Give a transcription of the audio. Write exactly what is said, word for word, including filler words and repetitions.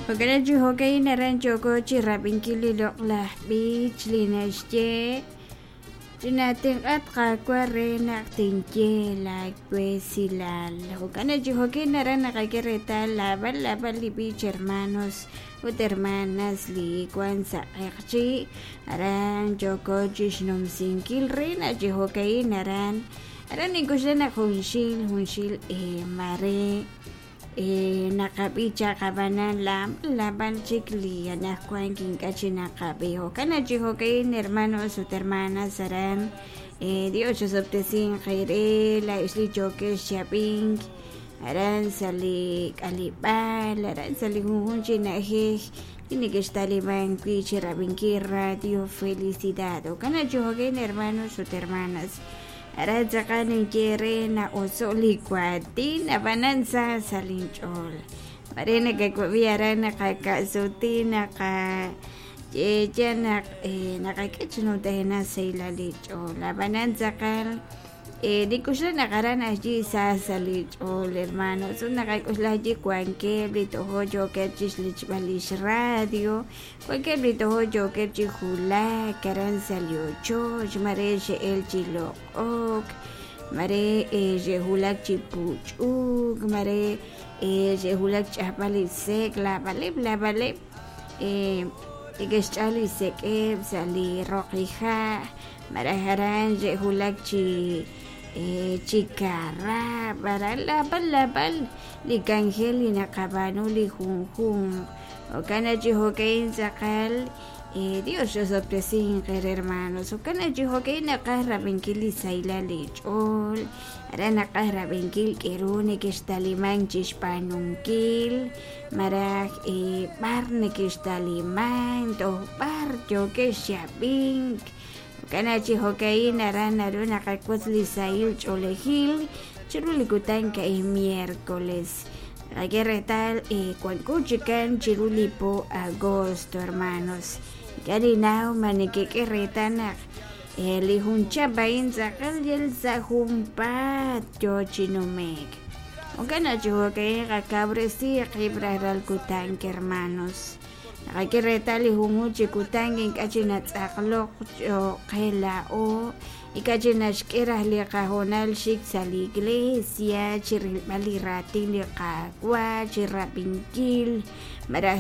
Wakanaji hokai naran choko chirapinkili loklah beach linashje. Tinating at kakware naktingje like pues silal. Wakanaji hokai naran nakakireta laban laban li beach hermanos ut hermanas li kwan sa ekchi. Aran choko chishnum sinkil rin aji hokai naran. Aran ingkusla na hunshil hunshil eh mare. Eh, nakapicha kabanan lam laban chikli anak kuan kinkachi nakabiho kana jiho kay hermanos o hermanas saran eh di ocho septesin khaire la isli joke shopping aran sali kalibal aran sali hunchi na he ini que está liban pichi rabinki radio felicidad o kana jiho kay hermanos o hermanas Aradza kanin kere na oso likwati na banansa sa linchol. Marina kagwabiara na kakasuti na ka jeja na eh, nakakitsunudahin na sa ilalinchol. La banansa kal eh, di ko siya nakaran aji sa sa linchol hermano. So nakakusla aji kwanke blito ho joket jislich balish radio. Kwanke blito ho joket jihula karan sa liocho. Jumare she el chilo. Ok, mare eh, jehulak chipuchuk, mare eh, jehulak chapali sek, la balib, la balib, eh, igestali sek eb, sali roquija, maraharan jehulak chi, eh, chikara, bara labal, labal, li kangel, li nakabano, li hunhun, o kana jihokain sakal, Eh, Dios yo sorpresin hermanos o kana jiho kay nakahra bengkili saila lechol ara nakahra bengkil kerune que está limang chispanungkil marak eh barne que está limang to bar yo que shopping kana jiho kay nara naro nakakwasli sail cholehil chirulikutan kay miércoles Aguirre tal eh cualcuchican chirulipo agosto hermanos Karinao manikikiritanak Elihuncha bain sakal yel sahumpat yo chinumek Ogana chihuwa kaya kakabresi akibraral kutang hermanos Nakakirita lihungu chikutang inkachinat saklok yo kailao Ikachinashkirah li kahonal shik sa iglesia chiril balirating li kakwa chirapingkil marah